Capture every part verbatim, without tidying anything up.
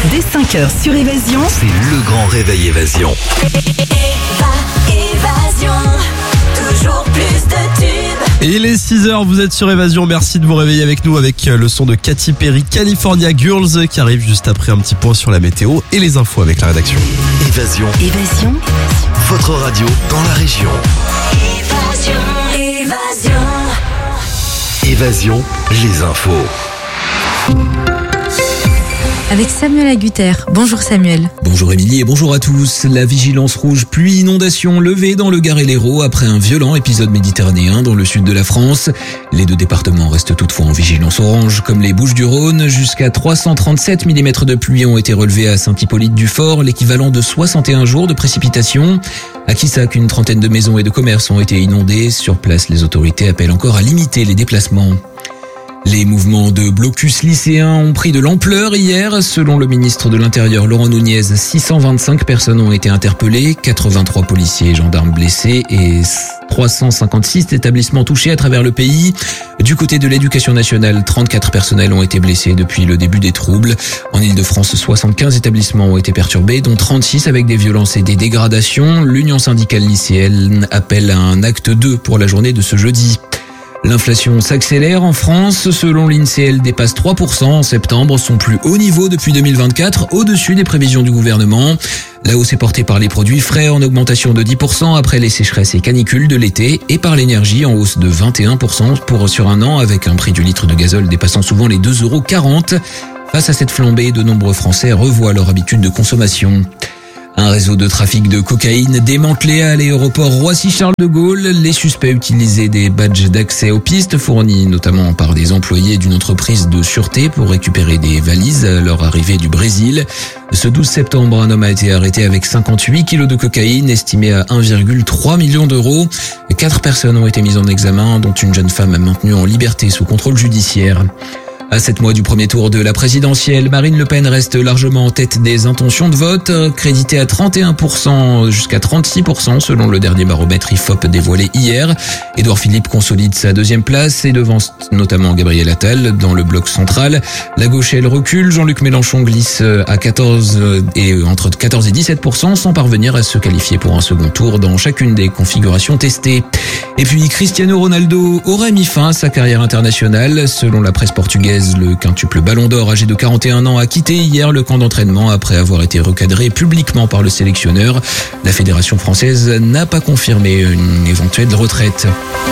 Dès cinq heures sur Évasion, c'est le grand réveil Évasion. Évasion, toujours plus de tubes. Et il est six heures, vous êtes sur Évasion, merci de vous réveiller avec nous avec le son de Katy Perry, California Girls, qui arrive juste après un petit point sur la météo et les infos avec la rédaction. Évasion, Évasion, votre radio dans la région. Évasion, évasion. Évasion, les infos. Avec Samuel Agutter. Bonjour Samuel. Bonjour Émilie et bonjour à tous. La vigilance rouge pluie inondation levée dans le Gard et l'Hérault après un violent épisode méditerranéen dans le sud de la France. Les deux départements restent toutefois en vigilance orange, comme les Bouches-du-Rhône. Jusqu'à trois cent trente-sept millimètres de pluie ont été relevés à Saint-Hippolyte-du-Fort, l'équivalent de soixante et un jours de précipitation. À Quissac, une trentaine de maisons et de commerces ont été inondées. Sur place, les autorités appellent encore à limiter les déplacements. Les mouvements de blocus lycéens ont pris de l'ampleur hier. Selon le ministre de l'Intérieur Laurent Nunez, six cent vingt-cinq personnes ont été interpellées, quatre-vingt-trois policiers et gendarmes blessés et trois cent cinquante-six établissements touchés à travers le pays. Du côté de l'éducation nationale, trente-quatre personnels ont été blessés depuis le début des troubles. En Ile-de-France, soixante-quinze établissements ont été perturbés, dont trente-six avec des violences et des dégradations. L'Union syndicale lycéenne appelle à un acte deux pour la journée de ce jeudi. L'inflation s'accélère en France. Selon l'INSEE, elle dépasse trois pour cent en septembre, son plus haut niveau depuis deux mille vingt-quatre, au-dessus des prévisions du gouvernement. La hausse est portée par les produits frais en augmentation de dix pour cent après les sécheresses et canicules de l'été et par l'énergie en hausse de vingt et un pour cent pour sur un an avec un prix du litre de gazole dépassant souvent les deux euros quarante. Face à cette flambée, de nombreux Français revoient leur habitude de consommation. Un réseau de trafic de cocaïne démantelé à l'aéroport Roissy-Charles de Gaulle. Les suspects utilisaient des badges d'accès aux pistes fournis notamment par des employés d'une entreprise de sûreté pour récupérer des valises à leur arrivée du Brésil. Ce douze septembre, un homme a été arrêté avec cinquante-huit kilos de cocaïne estimée à un virgule trois million d'euros. Quatre personnes ont été mises en examen, dont une jeune femme maintenue en liberté sous contrôle judiciaire. À sept mois du premier tour de la présidentielle, Marine Le Pen reste largement en tête des intentions de vote, créditée à trente et un pour cent jusqu'à trente-six pour cent selon le dernier baromètre I F O P dévoilé hier. Édouard Philippe consolide sa deuxième place et devance notamment Gabriel Attal dans le bloc central. La gauche, elle recule. Jean-Luc Mélenchon glisse à quatorze et entre quatorze et dix-sept pour cent sans parvenir à se qualifier pour un second tour dans chacune des configurations testées. Et puis Cristiano Ronaldo aurait mis fin à sa carrière internationale. Selon la presse portugaise, le quintuple Ballon d'Or âgé de quarante et un ans a quitté hier le camp d'entraînement après avoir été recadré publiquement par le sélectionneur. La fédération française n'a pas confirmé une éventuelle retraite.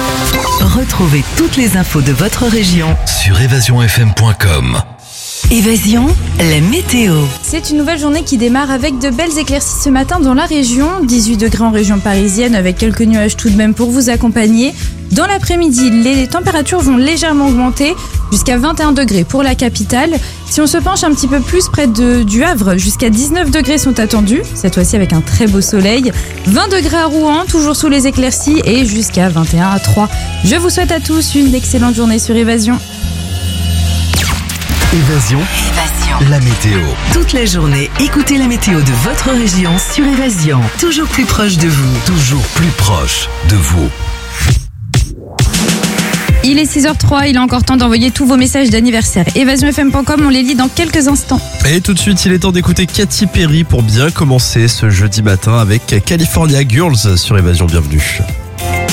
retrouvez toutes les infos de votre région Sur évasion f m point com. Évasion, la météo. C'est une nouvelle journée qui démarre avec de belles éclaircies ce matin dans la région. dix-huit degrés en région parisienne avec quelques nuages tout de même pour vous accompagner. Dans l'après-midi, les températures vont légèrement augmenter jusqu'à vingt et un degrés pour la capitale. Si on se penche un petit peu plus près de, du Havre, jusqu'à dix-neuf degrés sont attendus, cette fois-ci avec un très beau soleil. vingt degrés à Rouen, toujours sous les éclaircies et jusqu'à vingt et un à Troyes. Je vous souhaite à tous une excellente journée sur Évasion. Évasion, Évasion. la météo. Toute la journée, écoutez la météo de votre région sur Évasion. Toujours plus proche de vous. Toujours plus proche de vous. Il est six heures trois, il est encore temps d'envoyer tous vos messages d'anniversaire. évasion f m point com, on les lit dans quelques instants. Et tout de suite, il est temps d'écouter Katy Perry pour bien commencer ce jeudi matin avec California Girls sur Évasion. Bienvenue.